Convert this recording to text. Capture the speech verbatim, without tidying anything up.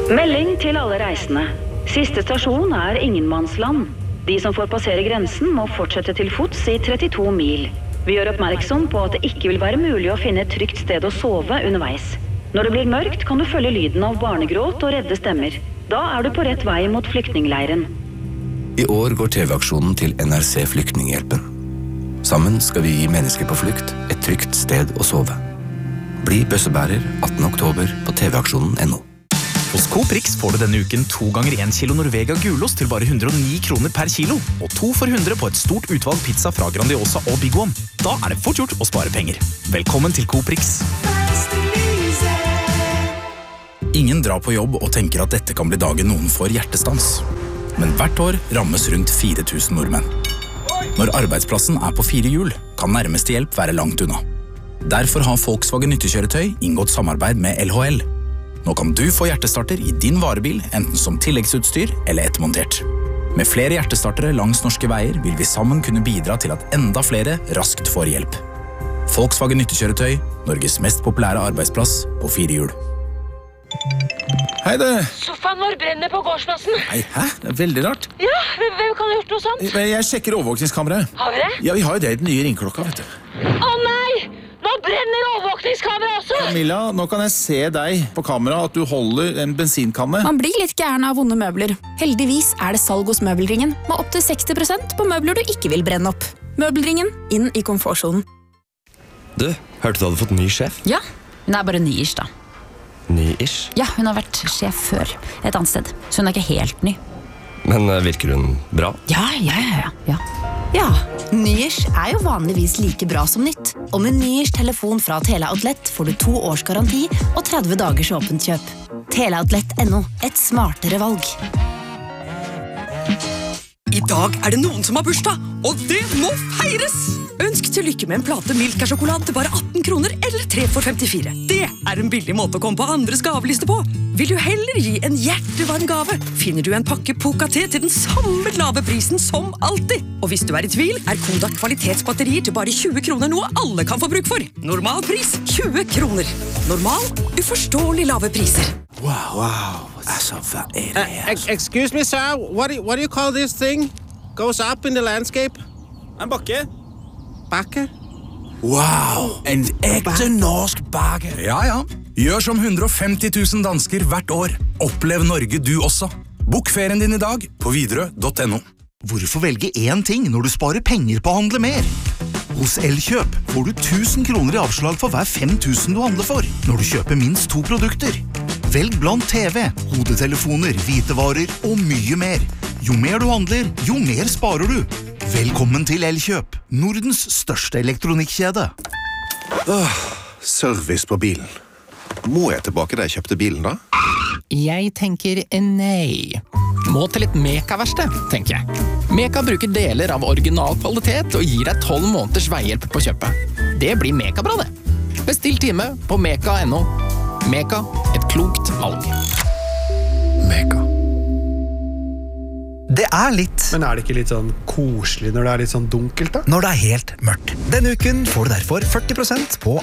Melding til alle reisende. Siste stasjon er Ingenmannsland. De som får passere grensen må fortsette til fots i trettito mil. Vi gjør oppmerksom på at det ikke vil være mulig å finne et trygt sted å sove underveis. Når det blir mørkt kan du følge lyden av barnegråt og redde stemmer. Da er du på rett vei mot flyktningleiren. I år går T V-aksjonen til N R C Flyktninghjelpen. Sammen skal vi gi mennesker på flukt et trygt sted å sove. Bli bøssebærer attende oktober på tvaksjonen punktum no. Hos Coprix får du denne uken to ganger en kilo Norvega gulost til bare hundre og ni kroner per kilo, og to for hundre på et stort utvalg pizza fra Grandiosa og Big One. Da er det fort gjort å spare penger. Velkommen til Coprix. Ingen drar på jobb og tenker at dette kan bli dagen noen får hjertestans. Men hvert år rammes rundt fire tusen nordmenn. Når arbeidsplassen er på fire hjul, kan nærmeste hjelp være langt unna. Derfor har Volkswagen nyttekjøretøy inngått samarbeid med L H L. Nå kan du få hjertestarter i din varebil, enten som tilleggsutstyr eller ettermontert. Med flere hjertestartere langs norske veier vil vi sammen kunne bidra til at enda flere raskt får hjelp. Volkswagen nyttekjøretøy, Norges mest populære arbeidsplass på fire hjul. Hei du! Sofaen vår brenner på gårdsplassen. Hei, hæ? Det er veldig rart. Ja, hvem, hvem kan ha gjort noe sånt? Jeg sjekker overvåkningskameraet. Har vi det? Ja, vi har jo det i den nye ringklokka, vet du. Å nei! Nå brenner overvåkningskamera også! Camilla, nå kan jeg se deg på kamera at du holder en bensinkanne. Man blir litt gæren av vonde møbler. Heldigvis er det salg hos Møbelringen, med opp til seksti prosent på møbler du ikke vil brenne opp. Møbelringen, inn i komfortsonen. Du, hørte du hadde fått ny sjef? Ja, hun er bare ny-ish da. Ny-ish? Ja, hun har vært sjef før, et annet sted. Så hun er ikke helt ny. Men virker hun bra? Ja, ja, ja, ja. Ja, ny-ish er jo vanligvis like bra som nytt. Og med ny-ish telefon fra Teleoutlet får du to års garanti og tretti dagers åpent kjøp. Teleoutlet punktum no, et smartere valg. I dag er det noen som har bursdag, og det må feires! Ønsk til lykke med en plate Milka-sjokolade til bare atten kroner eller tre for femtifire. Det er en billig måte å komme på andres gaveliste på. Vil du heller gi en hjertevarm gave, finner du en pakke Poca-te til den samme lave prisen som alltid. Og hvis du er i tvil, er Kodak kvalitetsbatterier til bare tjue kroner noe alle kan få bruk for. Normal pris tjue kroner. Normal, uforståelig lave priser. Wow, wow. Altså, hva er det her? Uh, excuse me, sir. What do, what do you call this thing? Goes up in the landscape? En bakke. Bakke? Wow, en ekte norsk bakke. Ja, ja. Gjør som hundre og femti tusen dansker hvert år. Opplev Norge du også. Bok ferien din i dag på Widerøe punktum no. Hvorfor velge én ting når du sparer penger på å handle mer? Hos Elkjøp får du tusen kroner i avslag for hver fem tusen du handler for, når du kjøper minst to produkter. Velg blant T V, hodetelefoner, hvitevarer og mye mer. Jo mer du handler, jo mer sparer du. Velkommen til Elkjøp, Nordens største elektronikkjede. Åh, service på bilen. Må jeg tilbake da jeg kjøpte bilen da? Jeg tenker nei. Må til litt Meka-verksted, tenker jeg. Meka bruker deler av original kvalitet og gir deg tolv måneders veihjelp på kjøpet. Det blir Meka-bra det. Bestill time på Meka punktum no. Meka, et klokt valg. Meka. Det er litt. Men er det ikke litt sånn koselig når det er litt sånn dunkelt da? Når det er helt mørkt. Denne uken får du derfor førti prosent på